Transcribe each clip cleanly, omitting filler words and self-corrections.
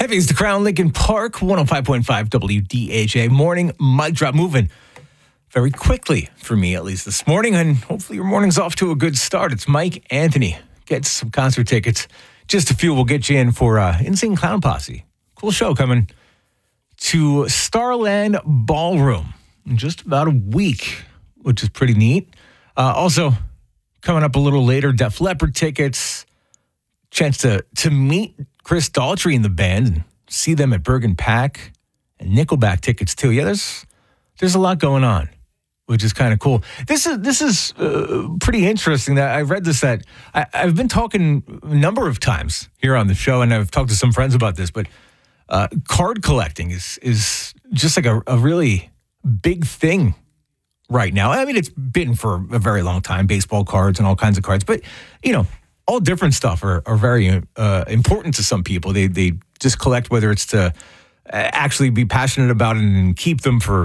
Heavy's the Crown, Lincoln Park, 105.5 WDHA. Morning, mic drop moving very quickly for me, at least this morning, and hopefully your morning's off to a good start. It's Mike Anthony. Get some concert tickets. Just a few will get you in for Insane Clown Posse. Cool show coming to Starland Ballroom in just about a week, which is pretty neat. Also, coming up a little later, Def Leppard tickets. Chance to meet Chris Daltrey and the band and see them at Bergen Pack, and Nickelback tickets too. Yeah, there's a lot going on, which is kind of cool. This is pretty interesting. That I read this, that I've been talking a number of times here on the show, and I've talked to some friends about this, but card collecting is just like a really big thing right now. I mean, it's been for a very long time, baseball cards and all kinds of cards, but all different stuff are very important to some people. They just collect, whether it's to actually be passionate about it and keep them for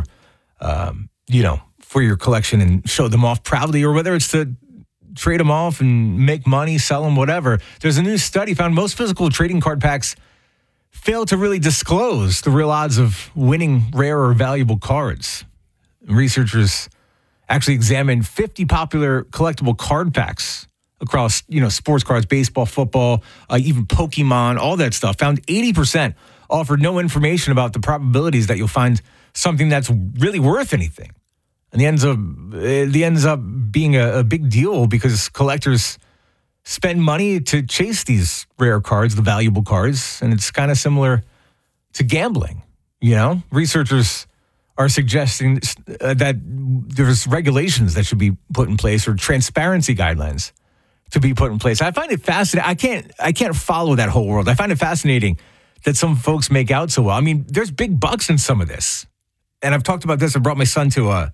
your collection and show them off proudly, or whether it's to trade them off and make money, sell them, whatever. There's a new study found most physical trading card packs fail to really disclose the real odds of winning rare or valuable cards. Researchers actually examined 50 popular collectible card packs across, sports cards, baseball, football, even Pokemon, all that stuff. Found 80% offered no information about the probabilities that you'll find something that's really worth anything. And it ends up being a big deal because collectors spend money to chase these rare cards, the valuable cards, and it's kind of similar to gambling. Researchers are suggesting that there's regulations that should be put in place, or transparency guidelines to be put in place. I find it fascinating. I can't follow that whole world. I find it fascinating that some folks make out so well. I mean, there's big bucks in some of this. And I've talked about this. I brought my son to a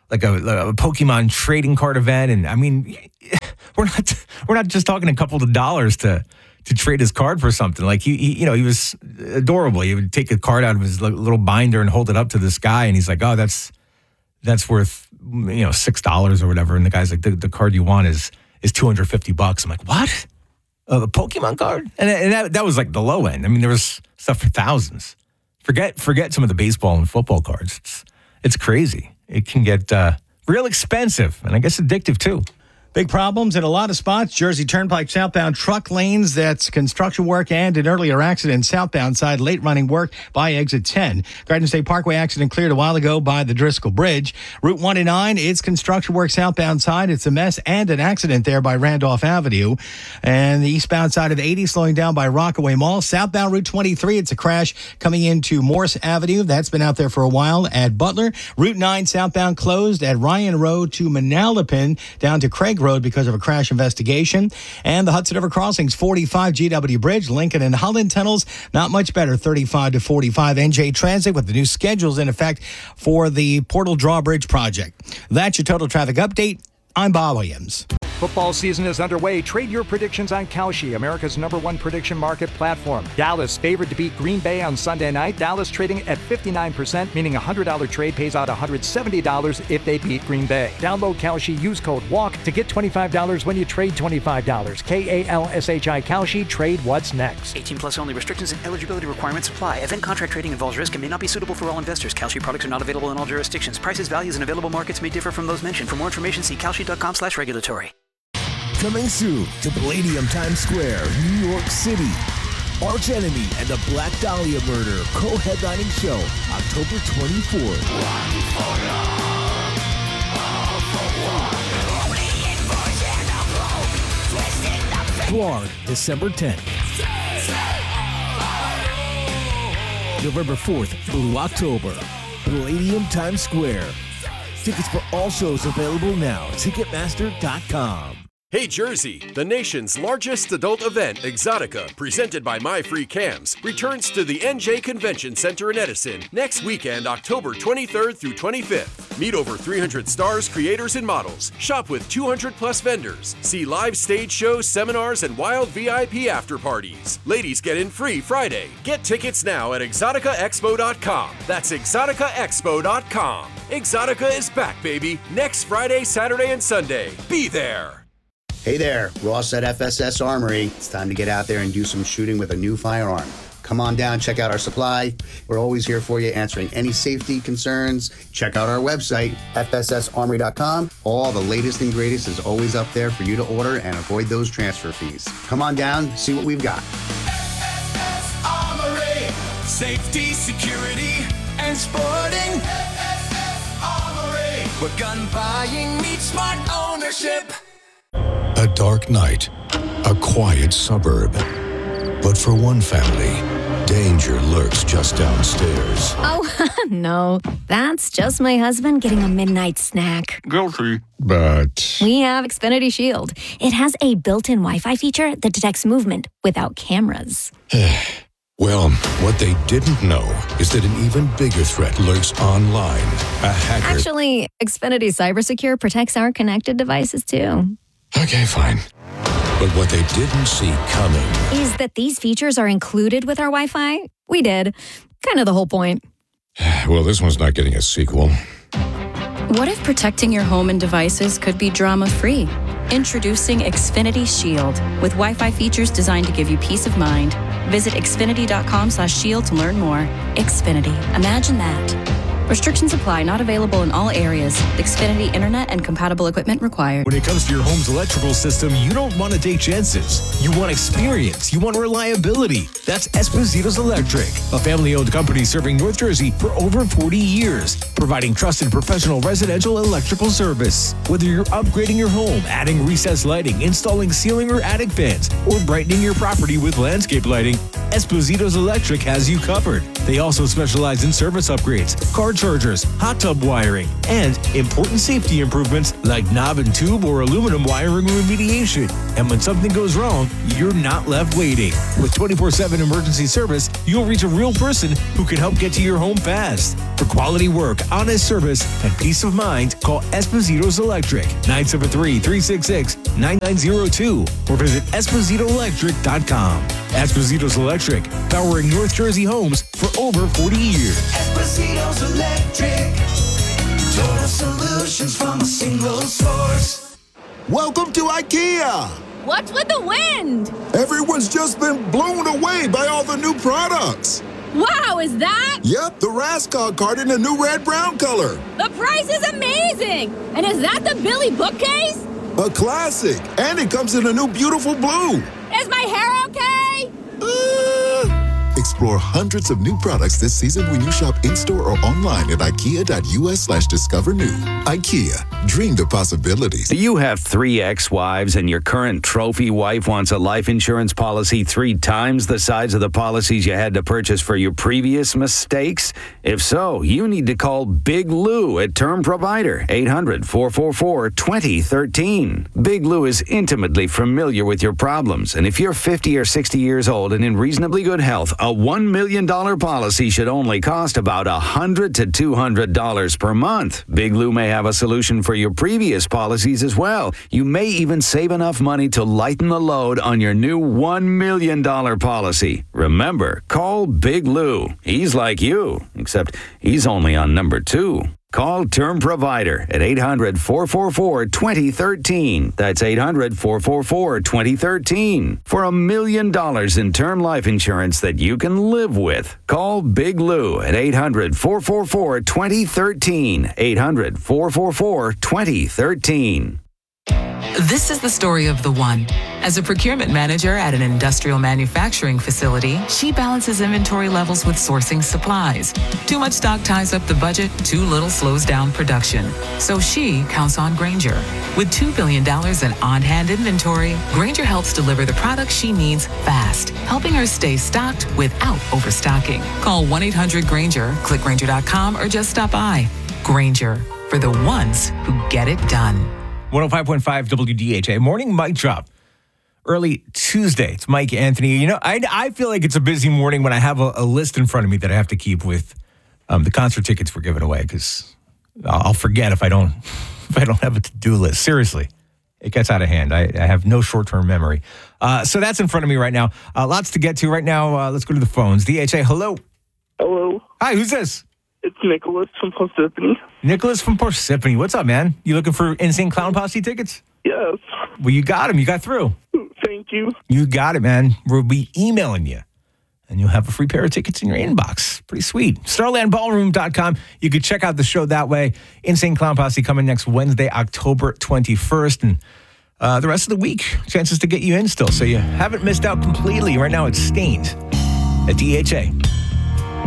Pokemon trading card event. And I mean, we're not just talking a couple of dollars to trade his card for something. Like he was adorable. He would take a card out of his little binder and hold it up to this guy. And he's like, oh, that's worth, $6 or whatever. And the guy's like, the card you want is $250. I'm like, what? A Pokemon card? And that was like the low end. I mean, there was stuff for thousands. Forget some of the baseball and football cards. It's crazy. It can get real expensive, and I guess addictive too. Big problems in a lot of spots. Jersey Turnpike southbound truck lanes. That's construction work and an earlier accident southbound side. Late running work by exit 10. Garden State Parkway accident cleared a while ago by the Driscoll Bridge. Route 109, it's construction work southbound side. It's a mess and an accident there by Randolph Avenue. And the eastbound side of 80 slowing down by Rockaway Mall. Southbound Route 23, it's a crash coming into Morse Avenue. That's been out there for a while at Butler. Route 9 southbound closed at Ryan Road to Manalapan down to Craig Road because of a crash investigation. And the Hudson River Crossings 45 GW Bridge, Lincoln and Holland tunnels, not much better, 35 to 45. NJ Transit with the new schedules in effect for the Portal Drawbridge project. That's your total traffic update. I'm Bob Williams. Football season is underway. Trade your predictions on Kalshi, America's #1 prediction market platform. Dallas favored to beat Green Bay on Sunday night. Dallas trading at 59%, meaning a $100 trade pays out $170 if they beat Green Bay. Download Kalshi, use code WALK to get $25 when you trade $25. KALSHI Kalshi, trade what's next. 18 plus only. Restrictions and eligibility requirements apply. Event contract trading involves risk and may not be suitable for all investors. Kalshi products are not available in all jurisdictions. Prices, values, and available markets may differ from those mentioned. For more information, see kalshi.com/regulatory. Coming soon to Palladium Times Square, New York City. Arch Enemy and the Black Dahlia Murder co-headlining show, October 24th. Blard, December 10th. November 4th, Blue October. Palladium Times Square. Tickets for all shows available now. Ticketmaster.com. Hey Jersey, the nation's largest adult event, Exotica, presented by My Free Cams, returns to the NJ Convention Center in Edison next weekend, October 23rd through 25th. Meet over 300 stars, creators, and models. Shop with 200 plus vendors. See live stage shows, seminars, and wild VIP after parties. Ladies get in free Friday. Get tickets now at exoticaexpo.com. That's exoticaexpo.com. Exotica is back, baby. Next Friday, Saturday, and Sunday. Be there. Hey there, Ross at FSS Armory. It's time to get out there and do some shooting with a new firearm. Come on down, check out our supply. We're always here for you, answering any safety concerns. Check out our website, fssarmory.com. All the latest and greatest is always up there for you to order and avoid those transfer fees. Come on down, see what we've got. FSS Armory. Safety, security, and sporting. FSS Armory. Where gun buying meets smart ownership. A dark night, a quiet suburb. But for one family, danger lurks just downstairs. Oh, no. That's just my husband getting a midnight snack. Guilty. But We have Xfinity Shield. It has a built-in Wi-Fi feature that detects movement without cameras. well, what they didn't know is that an even bigger threat lurks online. A hacker. Actually, Xfinity CyberSecure protects our connected devices, too. Okay, fine. But what they didn't see coming Is that these features are included with our Wi-Fi? We did. Kind of the whole point. Well, this one's not getting a sequel. What if protecting your home and devices could be drama-free? Introducing Xfinity Shield with Wi-Fi features designed to give you peace of mind. Visit xfinity.com/shield to learn more. Xfinity. Imagine that. Restrictions apply. Not available in all areas. Xfinity Internet and compatible equipment required. When it comes to your home's electrical system, you don't want to take chances. You want experience. You want reliability. That's Esposito's Electric, a family-owned company serving North Jersey for over 40 years, providing trusted professional residential electrical service. Whether you're upgrading your home, adding recessed lighting, installing ceiling or attic fans, or brightening your property with landscape lighting, Esposito's Electric has you covered. They also specialize in service upgrades, car chargers, hot tub wiring, and important safety improvements like knob and tube or aluminum wiring remediation. And when something goes wrong, you're not left waiting. With 24/7 emergency service, you'll reach a real person who can help get to your home fast. For quality work, honest service, and peace of mind, call Esposito's Electric, 973-366-9902, or visit espositoelectric.com. Esposito's Electric, powering North Jersey homes for over 40 years. Esposito's Electric. Total solutions from a single source. Welcome to IKEA. What's with the wind? Everyone's just been blown away by all the new products. Wow, is that? Yep, the Raskog card in the new red-brown color. The price is amazing! And is that the Billy bookcase? A classic. And it comes in a new beautiful blue. Is my hair okay? Explore hundreds of new products this season when you shop in-store or online at ikea.us/discover new. IKEA, dream the possibilities. Do you have 3 ex-wives and your current trophy wife wants a life insurance policy 3 times the size of the policies you had to purchase for your previous mistakes? If so, you need to call Big Lou at Term Provider, 800-444-2013. Big Lou is intimately familiar with your problems, and if you're 50 or 60 years old and in reasonably good health, a $1 million policy should only cost about $100 to $200 per month. Big Lou may have a solution for your previous policies as well. You may even save enough money to lighten the load on your new $1 million policy. Remember, call Big Lou. He's like you, except he's only on number 2. Call Term Provider at 800-444-2013. That's 800-444-2013 for $1 million in term life insurance that you can live with. Call Big Lou at 800-444-2013. 800-444-2013. This is the story of the one. As a procurement manager at an industrial manufacturing facility, she balances inventory levels with sourcing supplies. Too much stock ties up the budget, too little slows down production. So she counts on Grainger. With $2 billion in on-hand inventory, Grainger helps deliver the products she needs fast, helping her stay stocked without overstocking. Call 1-800-GRAINGER, click Grainger.com, or just stop by. Grainger, for the ones who get it done. 105.5 WDHA. Morning mic drop. Early Tuesday. It's Mike Anthony. You know, I feel like it's a busy morning when I have a list in front of me that I have to keep with the concert tickets we're giving away, because I'll forget if I don't have a to-do list. Seriously. It gets out of hand. I have no short-term memory. So that's in front of me right now. Lots to get to right now. Let's go to the phones. DHA, hello. Hello. Hi, who's this? It's Nicholas from Parsippany. Nicholas from Parsippany. What's up, man? You looking for Insane Clown Posse tickets? Yes. Well, you got them. You got through. Thank you. You got it, man. We'll be emailing you and you'll have a free pair of tickets in your inbox. Pretty sweet. StarlandBallroom.com. You could check out the show that way. Insane Clown Posse coming next Wednesday, October 21st. And the rest of the week, chances to get you in still. So you haven't missed out completely. Right now it's Stained at DHA.